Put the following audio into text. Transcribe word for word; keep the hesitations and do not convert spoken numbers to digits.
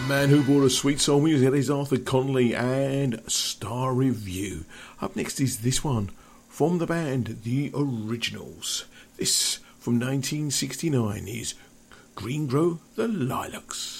Man who brought us sweet soul music is Arthur Conley and Star Review. Up next is this one from the band The Originals. This from nineteen sixty-nine is Green Grow the Lilacs.